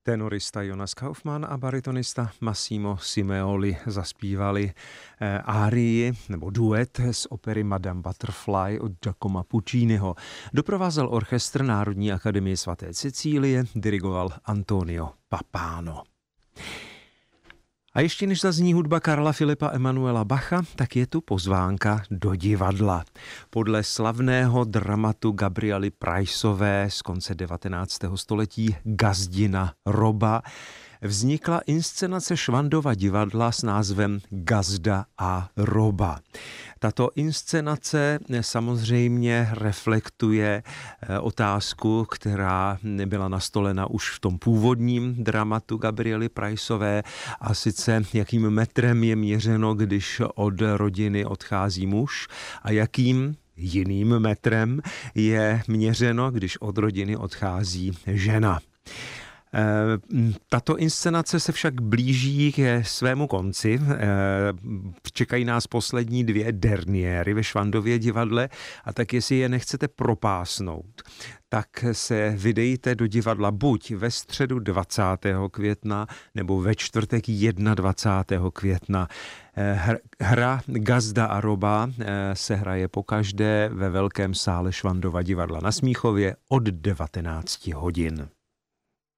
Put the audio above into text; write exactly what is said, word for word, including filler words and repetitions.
Tenorista Jonas Kaufmann a baritonista Massimo Simeoli zaspívali eh, árii nebo duet z opery Madame Butterfly od Giacomo Pucciniho. Doprovázel orchestr Národní akademie svaté Cecílie, dirigoval Antonio Papano. A ještě než zazní hudba Karla Filipa Emanuela Bacha, tak je tu pozvánka do divadla. Podle slavného dramatu Gabriely Priceové z konce devatenáctého století Gazdina Roba vznikla inscenace Švandova divadla s názvem Gazda a Roba. Tato inscenace samozřejmě reflektuje otázku, která byla nastolena už v tom původním dramatu Gabriely Priceové, a sice jakým metrem je měřeno, když od rodiny odchází muž, a jakým jiným metrem je měřeno, když od rodiny odchází žena. Tato inscenace se však blíží ke svému konci. Čekají nás poslední dvě derniéry ve Švandově divadle, a tak jestli je nechcete propásnout, tak se vydejte do divadla buď ve středu dvacátého května nebo ve čtvrtek dvacátého prvního května. Hra Gazda a Roba se hraje pokaždé ve velkém sále Švandova divadla na Smíchově od devatenácti hodin.